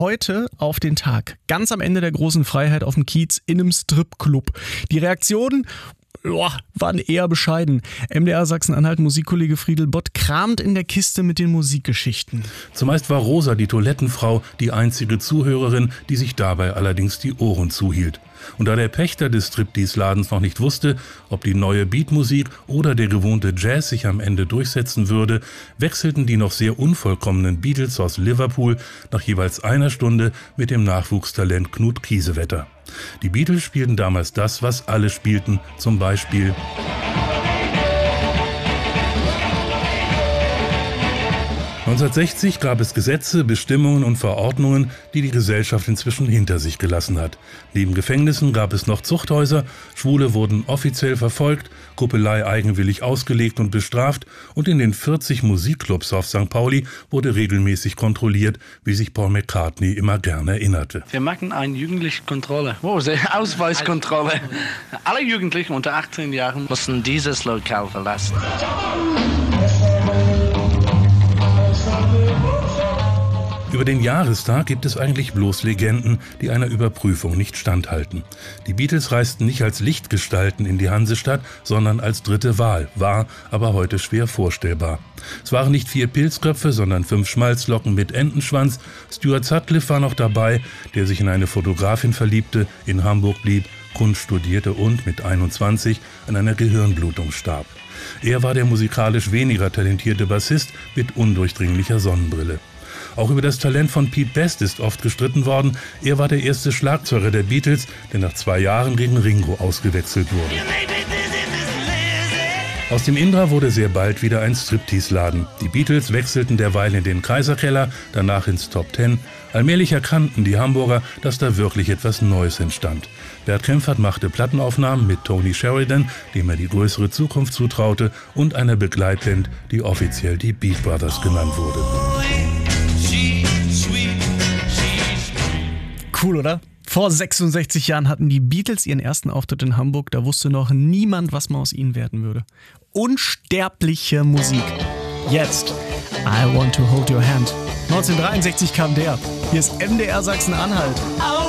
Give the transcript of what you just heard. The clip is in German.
heute auf den Tag. Ganz am Ende der großen Freiheit auf dem Kiez in einem Stripclub. Die Reaktionen waren eher bescheiden. MDR Sachsen-Anhalt Musikkollege Friedel Bott kramt in der Kiste mit den Musikgeschichten. Zumeist war Rosa, die Toilettenfrau, die einzige Zuhörerin, die sich dabei allerdings die Ohren zuhielt. Und da der Pächter des Striptease-Ladens noch nicht wusste, ob die neue Beatmusik oder der gewohnte Jazz sich am Ende durchsetzen würde, wechselten die noch sehr unvollkommenen Beatles aus Liverpool nach jeweils einer Stunde mit dem Nachwuchstalent Knut Kiesewetter. Die Beatles spielten damals das, was alle spielten, zum Beispiel (1960) gab es Gesetze, Bestimmungen und Verordnungen, die die Gesellschaft inzwischen hinter sich gelassen hat. Neben Gefängnissen gab es noch Zuchthäuser, Schwule wurden offiziell verfolgt, Kuppelei eigenwillig ausgelegt und bestraft und in den 40 Musikclubs auf St. Pauli wurde regelmäßig kontrolliert, wie sich Paul McCartney immer gerne erinnerte. Wir machen eine jugendliche Kontrolle, Ausweiskontrolle. Alle Jugendlichen unter 18 Jahren mussten dieses Lokal verlassen. Über den Jahrestag gibt es eigentlich bloß Legenden, die einer Überprüfung nicht standhalten. Die Beatles reisten nicht als Lichtgestalten in die Hansestadt, sondern als dritte Wahl, war aber heute schwer vorstellbar. Es waren nicht 4 Pilzköpfe, sondern 5 Schmalzlocken mit Entenschwanz. Stuart Sutcliffe war noch dabei, der sich in eine Fotografin verliebte, in Hamburg blieb, Kunst studierte und mit 21 an einer Gehirnblutung starb. Er war der musikalisch weniger talentierte Bassist mit undurchdringlicher Sonnenbrille. Auch über das Talent von Pete Best ist oft gestritten worden. Er war der erste Schlagzeuger der Beatles, der nach 2 Jahren gegen Ringo ausgewechselt wurde. Aus dem Indra wurde sehr bald wieder ein Striptease-Laden. Die Beatles wechselten derweil in den Kaiserkeller, danach ins Top 10. Allmählich erkannten die Hamburger, dass da wirklich etwas Neues entstand. Bert Kempfert machte Plattenaufnahmen mit Tony Sheridan, dem er die größere Zukunft zutraute, und einer Begleitband, die offiziell die Beat Brothers genannt wurde. Cool, oder? Vor 66 Jahren hatten die Beatles ihren ersten Auftritt in Hamburg. Da wusste noch niemand, was mal aus ihnen werden würde. Unsterbliche Musik. Jetzt I Want to Hold Your Hand. 1963 kam der. Hier ist MDR Sachsen-Anhalt.